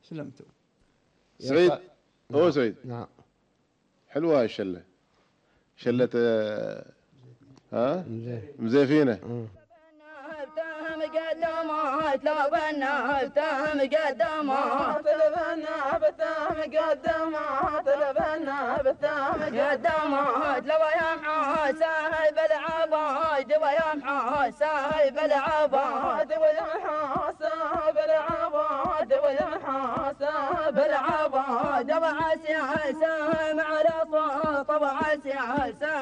سلمتوا. سعيد. هو سعيد. نعم. حلوة هاي الشلة. شلة مزيفينة. مقدمات لو بنا بتهم مقدمات لبنا بتهم مقدمات لبنا بتهم مقدمات لو يا محمد سايب العباد ويا محمد سايب العباد ويا محمد سايب العباد ويا محمد سايب العباد وعسى سامع الصوت وعسى